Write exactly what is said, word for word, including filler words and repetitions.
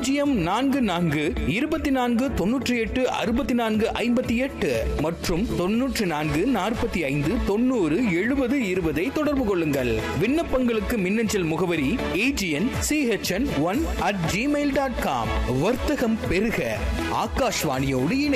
பூஜ்ஜியம் நான்கு நான்கு இருபத்தி நான்கு தொன்னூற்றி எட்டு அறுபத்தி நான்கு ஐம்பத்தி எட்டு மற்றும் தொன்னூற்றி நான்கு நாற்பத்தி ஐந்து தொண்ணூறு எழுபது இருபதை தொடர்பு கொள்ளுங்கள். விண்ணப்பங்களுக்கு மின்னஞ்சல் முகவரி AGN CHN one at Gmail dot com. வர்த்தகம் பெருக ஆகாஷ்வாணியோடு இணை